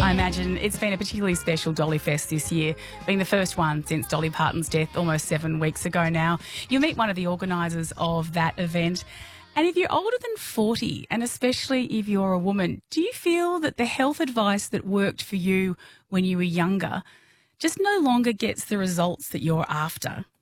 I imagine it's been a particularly special Dolly Fest this year, being the first one since Dolly Parton's death almost 7 weeks ago now. You'll meet one of the organisers of that event. And if you're older than 40, and especially if you're a woman, do you feel that the health advice that worked for you when you were younger just no longer gets the results that you're after?